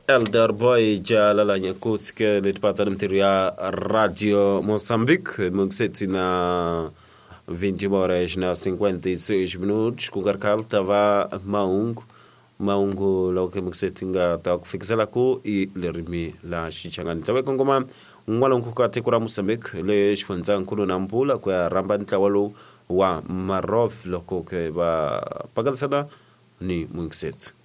Elder Boy jalala nyakutsike litipata mtiru ya Radio Moçambique mungseti na 20 horas na 56 minutos kukarkal tava maungu lauke mungseti nga ta kufikisala ku I lerimi la shichangani tawe kongoma ngwala nkukate kura Moçambique le shwanza nkulu na mpula kwa ramba ntlawalo wa Marof loko ke ba pagal sada ni mungseti